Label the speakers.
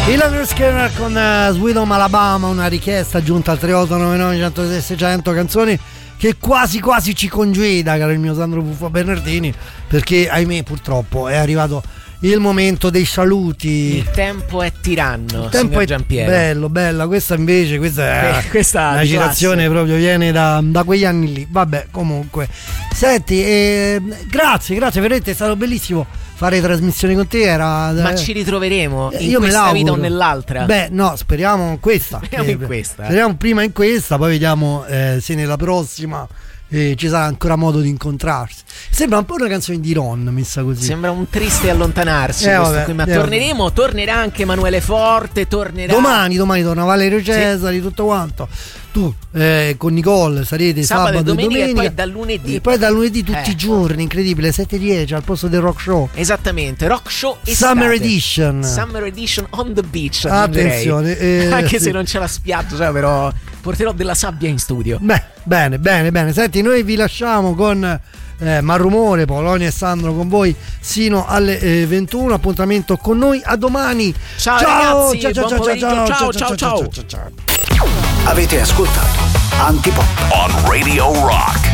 Speaker 1: Leonard Skinner con Sweet Home Alabama, una richiesta giunta al 3899 106 600, canzoni che quasi ci congeda, caro il mio Sandro Buffo Bernardini, perché ahimè purtroppo è arrivato il momento dei saluti.
Speaker 2: Il tempo è tiranno,
Speaker 1: il tempo è
Speaker 2: Giampiero.
Speaker 1: Bella, questa invece
Speaker 2: questa
Speaker 1: la citazione proprio viene da quegli anni lì. Vabbè, comunque senti, grazie, veramente è stato bellissimo fare trasmissioni con te.
Speaker 2: Ma ci ritroveremo in questa vita o nell'altra?
Speaker 1: Beh, no, speriamo in questa. Speriamo prima in questa, poi vediamo se nella prossima ci sarà ancora modo di incontrarsi. Sembra un po' una canzone di Ron, messa così.
Speaker 2: Sembra un triste allontanarsi questo qui, ma torneremo. Tornerà anche Emanuele Forte, tornerà
Speaker 1: domani torna Valerio Cesari, tutto quanto. Tu con Nicole sarete sabato e domenica
Speaker 2: e poi dal lunedì
Speaker 1: tutti i giorni, incredibile, 7-10 al posto del rock show.
Speaker 2: Esattamente, rock show estate. Summer edition on the beach.
Speaker 1: Attenzione,
Speaker 2: anche se non c'è la spiaggia, però porterò della sabbia in studio.
Speaker 1: Bene. Senti, noi vi lasciamo con Malrumore, Polonia e Sandro con voi sino alle 21. Appuntamento con noi a domani.
Speaker 2: Ciao ragazzi, ciao.
Speaker 3: Avete ascoltato Antipop on Radio Rock.